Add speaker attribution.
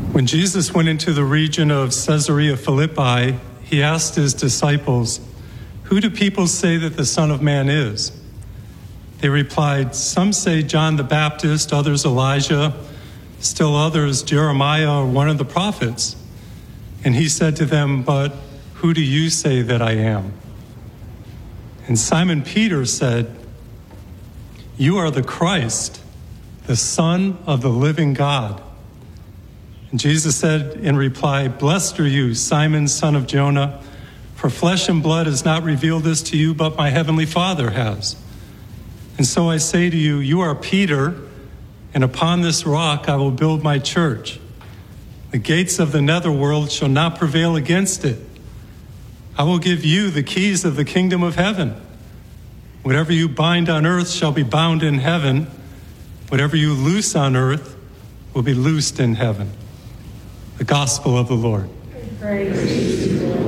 Speaker 1: When Jesus went into the region of Caesarea Philippi, he asked his disciples, "Who do people say that the Son of Man is?" They replied, "Some say John the Baptist, others Elijah, still others Jeremiah or one of the prophets." And he said to them, "But who do you say that I am?" And Simon Peter said, "You are the Christ, the Son of the living God." And Jesus said in reply, "Blessed are you, Simon, son of Jonah, for flesh and blood has not revealed this to you, but my heavenly Father has. And so I say to you, you are Peter, and upon this rock I will build my church. The gates of the netherworld shall not prevail against it. I will give you the keys of the kingdom of heaven. Whatever you bind on earth shall be bound in heaven. Whatever you loose on earth will be loosed in heaven." The gospel of the Lord.
Speaker 2: Praise to you, Lord.